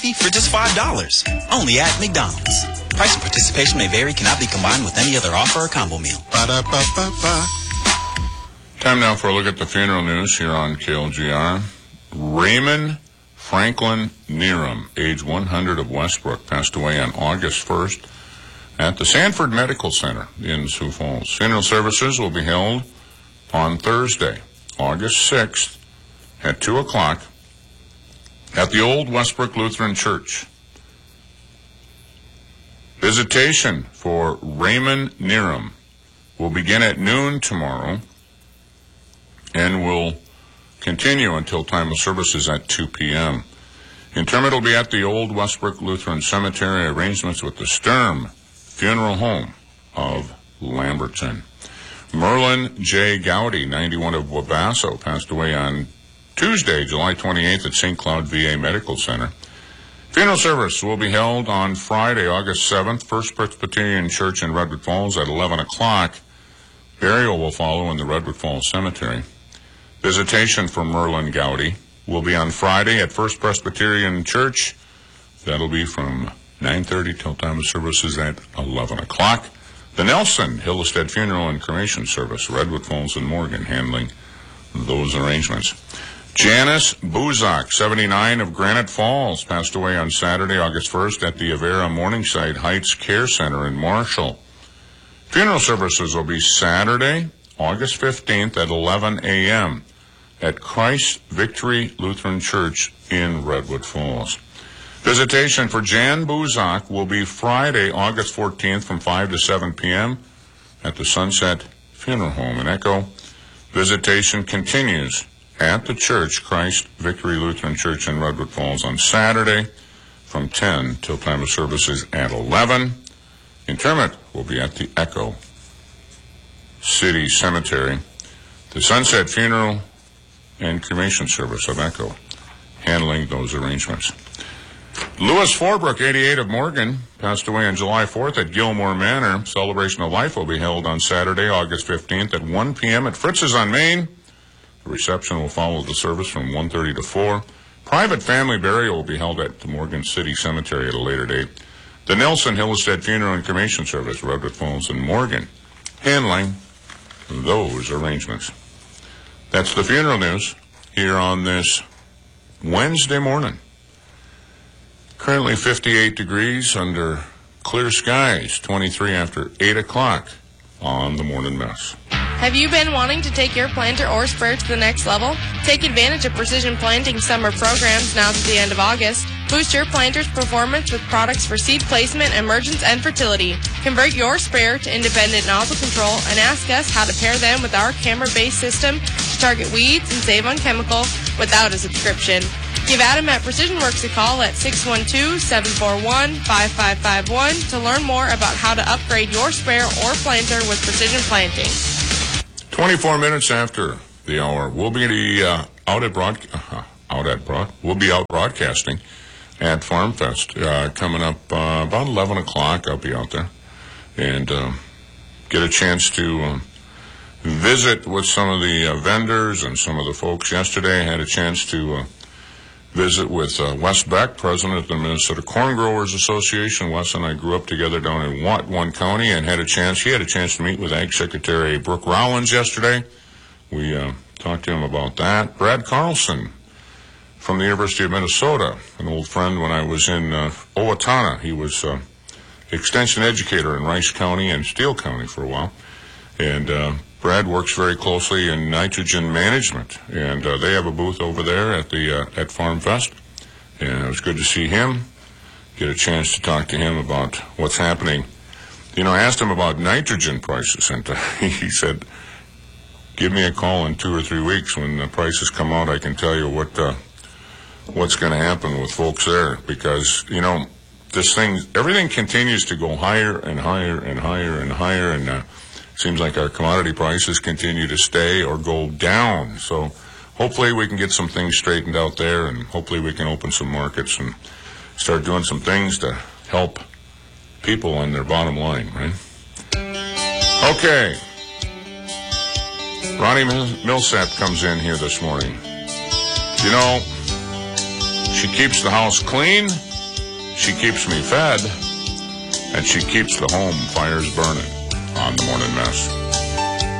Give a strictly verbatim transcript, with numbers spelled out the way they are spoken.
for just five dollars. Only at McDonald's. Price and participation may vary, cannot be combined with any other offer or combo meal. Ba-da-ba-ba-ba. Time now for a look at the funeral news here on K L G R. Raymond Franklin Neerum, age one hundred, of Westbrook, passed away on August first at the Sanford Medical Center in Sioux Falls. Funeral services will be held on Thursday, August sixth, at two o'clock at the Old Westbrook Lutheran Church. Visitation for Raymond Neerum will begin at noon tomorrow and will continue until time of services at two p.m. Interment will be at the Old Westbrook Lutheran Cemetery. Arrangements with the Sturm Funeral Home of Lamberton. Merlin J. Gowdy, ninety-one, of Wabasso, passed away on Tuesday, July twenty-eighth at Saint Cloud V A Medical Center. Funeral service will be held on Friday, August seventh, First Presbyterian Church in Redwood Falls at eleven o'clock. Burial will follow in the Redwood Falls Cemetery. Visitation for Merlin Gowdy will be on Friday at First Presbyterian Church. That'll be from nine thirty till time of services at eleven o'clock. The Nelson Hillestead Funeral and Cremation Service, Redwood Falls and Morgan, handling those arrangements. Janice Buzak, seventy-nine, of Granite Falls, passed away on Saturday, August first at the Avera Morningside Heights Care Center in Marshall. Funeral services will be Saturday, August fifteenth at eleven a.m. at Christ Victory Lutheran Church in Redwood Falls. Visitation for Jan Buzak will be Friday, August fourteenth from five to seven p.m. at the Sunset Funeral Home in Echo. Visitation continues at the church, Christ Victory Lutheran Church in Redwood Falls, on Saturday from ten till time of services at eleven. Interment will be at the Echo City Cemetery. The Sunset Funeral and Cremation Service of Echo handling those arrangements. Louis Forbrook, eighty-eight, of Morgan, passed away on July fourth at Gilmore Manor. Celebration of Life will be held on Saturday, August fifteenth at one p.m. at Fritz's on Main. The reception will follow the service from one thirty to four. Private family burial will be held at the Morgan City Cemetery at a later date. The Nelson Hillestead Funeral and Cremation Service, Redwood Falls and Morgan, handling those arrangements. That's the funeral news here on this Wednesday morning. Currently fifty-eight degrees under clear skies, twenty-three after eight o'clock on the Morning Mess. Have you been wanting to take your planter or sprayer to the next level? Take advantage of Precision Planting summer programs now to the end of August. Boost your planter's performance with products for seed placement, emergence, and fertility. Convert your sprayer to independent nozzle control and ask us how to pair them with our camera-based system to target weeds and save on chemical without a subscription. Give Adam at Precision Works a call at six one two, seven four one, five five five one to learn more about how to upgrade your sprayer or planter with Precision Planting. twenty-four minutes after the hour, we'll be uh, out at broad, uh, out at broad, we'll be out broadcasting at Farm Fest uh, coming up uh, about eleven o'clock. I'll be out there and uh, get a chance to uh, visit with some of the uh, vendors and some of the folks. Yesterday, I had a chance to uh, visit with uh, Wes Beck, president of the Minnesota Corn Growers Association. Wes and I grew up together down in Whatwon County and had a chance, he had a chance to meet with Ag Secretary Brooke Rollins yesterday. We uh, talked to him about that. Brad Carlson from the University of Minnesota, an old friend when I was in uh, Owatonna. He was uh, extension educator in Rice County and Steele County for a while. And uh, Brad works very closely in nitrogen management, and uh, they have a booth over there at the uh, at Farm Fest. And it was good to see him, get a chance to talk to him about what's happening. You know, I asked him about nitrogen prices, and uh, he said, give me a call in two or three weeks when the prices come out. I can tell you what uh, what's going to happen with folks there, because, you know, this thing, everything continues to go higher and higher and higher and higher, and uh, seems like our commodity prices continue to stay or go down. So hopefully we can get some things straightened out there, and hopefully we can open some markets and start doing some things to help people on their bottom line, right? Okay. Ronnie Millsap comes in here this morning. You know, she keeps the house clean, she keeps me fed, and she keeps the home fires burning on the Morning Mess.